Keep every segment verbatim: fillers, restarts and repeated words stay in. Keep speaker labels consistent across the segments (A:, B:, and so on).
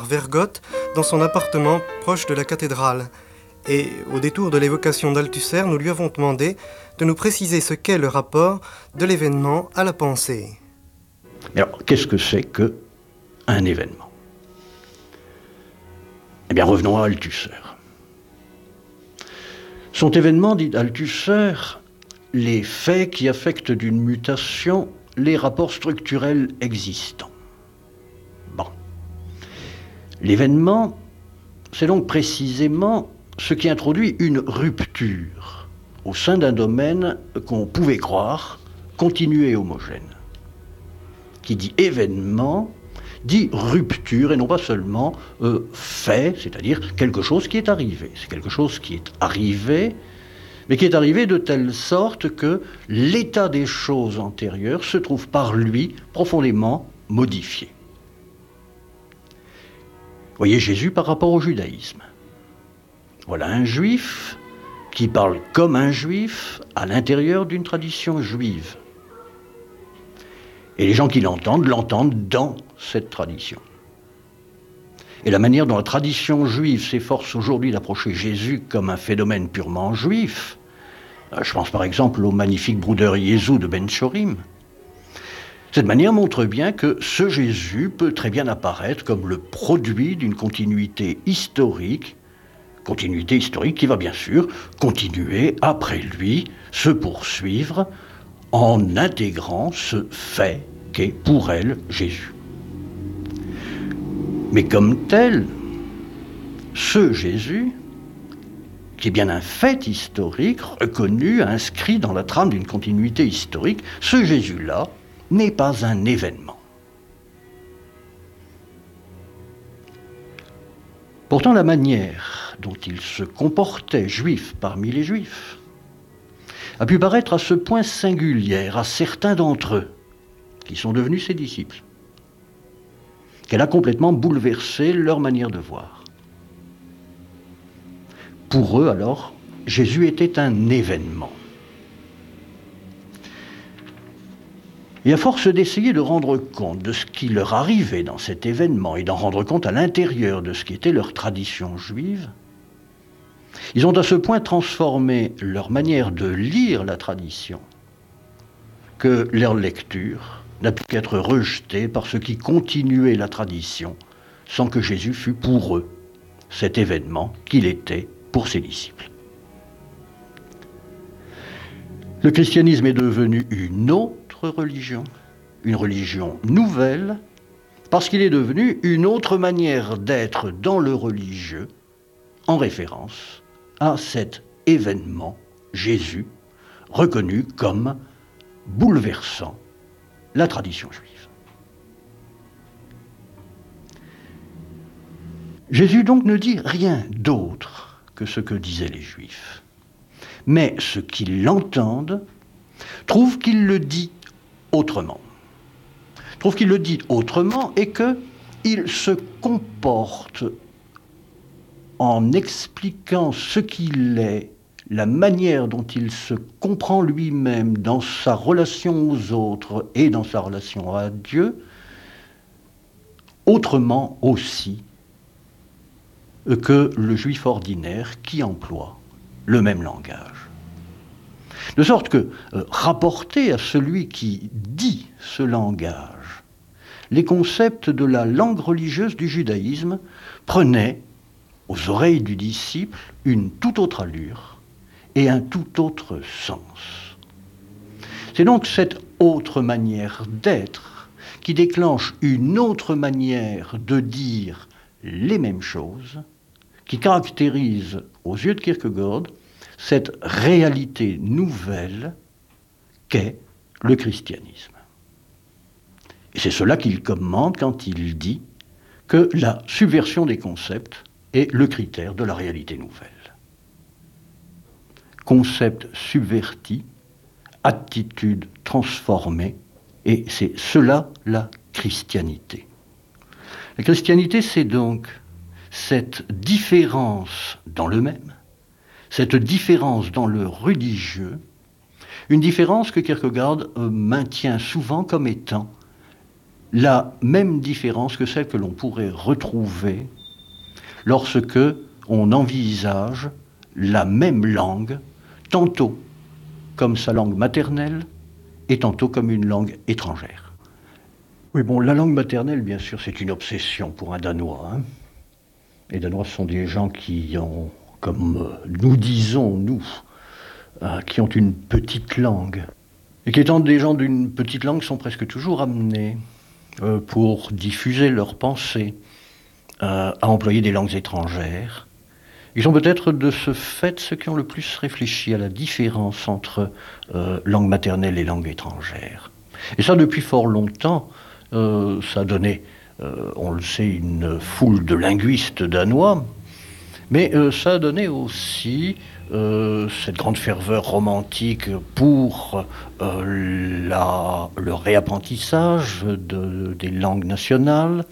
A: Vergote dans son appartement proche de la cathédrale. Et au détour de l'évocation d'Althusser, nous lui avons demandé de nous préciser ce qu'est le rapport de l'événement à la pensée.
B: Alors, qu'est-ce que c'est qu'un événement ? Eh bien, revenons à Althusser. Sont événements, dit Althusser, les faits qui affectent d'une mutation les rapports structurels existants. Bon. L'événement, c'est donc précisément ce qui introduit une rupture au sein d'un domaine qu'on pouvait croire continu et homogène. Qui dit événement, dit rupture, et non pas seulement euh, fait, c'est-à-dire quelque chose qui est arrivé. C'est quelque chose qui est arrivé, mais qui est arrivé de telle sorte que l'état des choses antérieures se trouve par lui profondément modifié. Voyez Jésus par rapport au judaïsme. Voilà un juif qui parle comme un juif à l'intérieur d'une tradition juive. Et les gens qui l'entendent, l'entendent dans cette tradition. Et la manière dont la tradition juive s'efforce aujourd'hui d'approcher Jésus comme un phénomène purement juif, je pense par exemple au magnifique Bruder Jesu de Ben Chorim, cette manière montre bien que ce Jésus peut très bien apparaître comme le produit d'une continuité historique, continuité historique qui va bien sûr continuer après lui, se poursuivre en intégrant ce fait qu'est pour elle Jésus. Mais comme tel, ce Jésus, qui est bien un fait historique, reconnu, inscrit dans la trame d'une continuité historique, ce Jésus-là n'est pas un événement. Pourtant, la manière dont il se comportait juif parmi les juifs a pu paraître à ce point singulière à certains d'entre eux, qui sont devenus ses disciples, qu'elle a complètement bouleversé leur manière de voir. Pour eux, alors, Jésus était un événement. Et à force d'essayer de rendre compte de ce qui leur arrivait dans cet événement et d'en rendre compte à l'intérieur de ce qui était leur tradition juive, ils ont à ce point transformé leur manière de lire la tradition que leur lecture n'a pu qu'être rejetée par ceux qui continuaient la tradition sans que Jésus fût pour eux cet événement qu'il était pour ses disciples. Le christianisme est devenu une autre religion, une religion nouvelle, parce qu'il est devenu une autre manière d'être dans le religieux, en référence à cet événement, Jésus, reconnu comme bouleversant la tradition juive. Jésus donc ne dit rien d'autre que ce que disaient les Juifs. Mais ceux qui l'entendent trouvent qu'il le dit autrement. Trouvent qu'il le dit autrement et qu'il se comporte en expliquant ce qu'il est, la manière dont il se comprend lui-même dans sa relation aux autres et dans sa relation à Dieu, autrement aussi que le juif ordinaire qui emploie le même langage. De sorte que, euh, rapporté à celui qui dit ce langage, les concepts de la langue religieuse du judaïsme prenaient, aux oreilles du disciple, une toute autre allure et un tout autre sens. C'est donc cette autre manière d'être qui déclenche une autre manière de dire les mêmes choses, qui caractérise, aux yeux de Kierkegaard, cette réalité nouvelle qu'est le christianisme. Et c'est cela qu'il commande quand il dit que la subversion des concepts est le critère de la réalité nouvelle. Concept subverti, attitude transformée, et c'est cela la christianité. La christianité, c'est donc cette différence dans le même, cette différence dans le religieux, une différence que Kierkegaard euh, maintient souvent comme étant la même différence que celle que l'on pourrait retrouver lorsque on envisage la même langue, tantôt comme sa langue maternelle et tantôt comme une langue étrangère. Oui, bon, la langue maternelle, bien sûr, c'est une obsession pour un Danois. Hein. Les Danois sont des gens qui ont, comme euh, nous disons, nous, euh, qui ont une petite langue. Et qui étant des gens d'une petite langue sont presque toujours amenés, euh, pour diffuser leurs pensées, euh, à employer des langues étrangères. Ils sont peut-être de ce fait ceux qui ont le plus réfléchi à la différence entre euh, langue maternelle et langue étrangère. Et ça, depuis fort longtemps, euh, ça a donné, euh, on le sait, une foule de linguistes danois, mais euh, ça a donné aussi euh, cette grande ferveur romantique pour euh, la, le réapprentissage de, des langues nationales.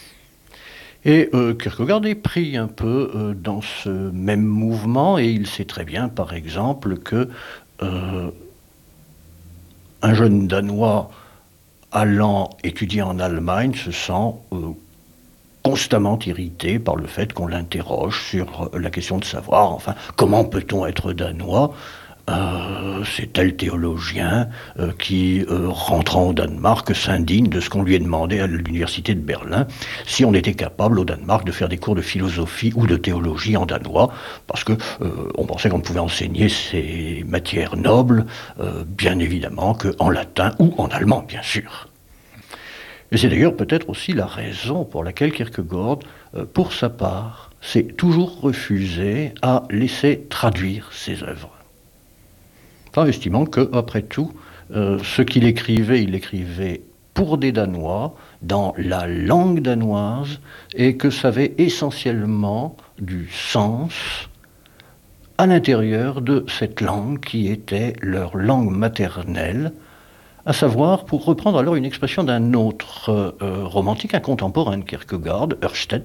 B: Et euh, Kierkegaard est pris un peu euh, dans ce même mouvement, et il sait très bien, par exemple, que euh, un jeune Danois allant étudier en Allemagne se sent euh, constamment irrité par le fait qu'on l'interroge sur la question de savoir, enfin, comment peut-on être Danois ? Euh, c'est tel théologien euh, qui, euh, rentrant au Danemark, s'indigne de ce qu'on lui a demandé à l'université de Berlin, si on était capable au Danemark de faire des cours de philosophie ou de théologie en danois, parce que euh, on pensait qu'on pouvait enseigner ces matières nobles, euh, bien évidemment, qu'en latin ou en allemand, bien sûr. Et c'est d'ailleurs peut-être aussi la raison pour laquelle Kierkegaard, euh, pour sa part, s'est toujours refusé à laisser traduire ses œuvres. En estimant que, après tout, euh, ce qu'il écrivait, il écrivait pour des Danois, dans la langue danoise, et que ça avait essentiellement du sens à l'intérieur de cette langue qui était leur langue maternelle, à savoir, pour reprendre alors une expression d'un autre euh, romantique, un contemporain de Kierkegaard, Ørsted.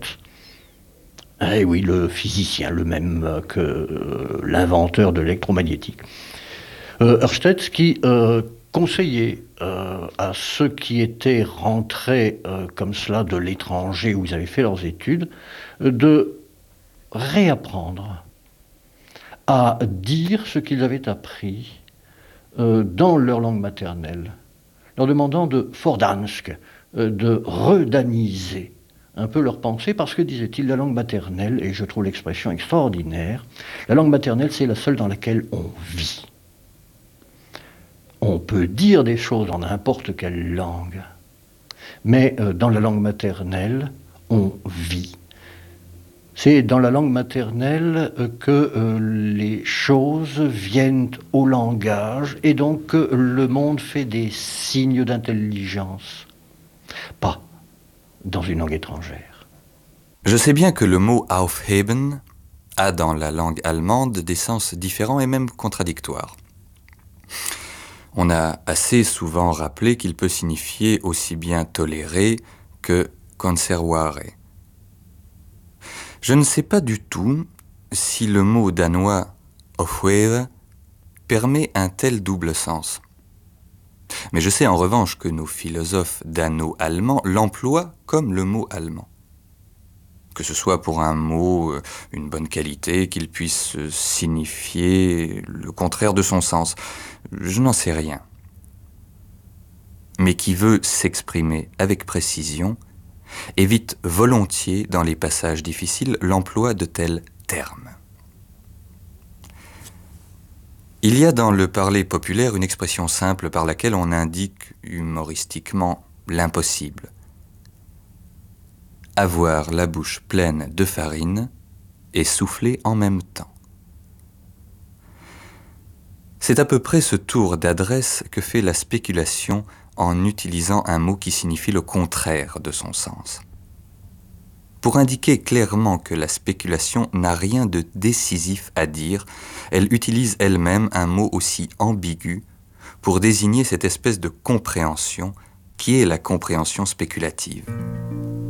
B: Eh oui, le physicien, le même que euh, l'inventeur de l'électromagnétique. Euh, Ørsted qui euh, conseillait euh, à ceux qui étaient rentrés euh, comme cela de l'étranger où ils avaient fait leurs études, euh, de réapprendre à dire ce qu'ils avaient appris euh, dans leur langue maternelle, leur demandant de fordansk, euh, de redaniser un peu leur pensée, parce que, disait-il, la langue maternelle, et je trouve l'expression extraordinaire, la langue maternelle, c'est la seule dans laquelle on vit. On peut dire des choses en n'importe quelle langue, mais euh, dans la langue maternelle, on vit. C'est dans la langue maternelle euh, que euh, les choses viennent au langage, et donc que le monde fait des signes d'intelligence, pas dans une langue étrangère.
C: Je sais bien que le mot aufheben a dans la langue allemande des sens différents et même contradictoires. On a assez souvent rappelé qu'il peut signifier aussi bien tolérer que conservare. Je ne sais pas du tout si le mot danois aufhebe permet un tel double sens. Mais je sais en revanche que nos philosophes dano-allemands l'emploient comme le mot allemand. Que ce soit pour un mot, une bonne qualité, qu'il puisse signifier le contraire de son sens, je n'en sais rien. Mais qui veut s'exprimer avec précision évite volontiers dans les passages difficiles l'emploi de tels termes. Il y a dans le parler populaire une expression simple par laquelle on indique humoristiquement l'impossible. Avoir la bouche pleine de farine et souffler en même temps. C'est à peu près ce tour d'adresse que fait la spéculation en utilisant un mot qui signifie le contraire de son sens. Pour indiquer clairement que la spéculation n'a rien de décisif à dire, elle utilise elle-même un mot aussi ambigu pour désigner cette espèce de compréhension qui est la compréhension spéculative.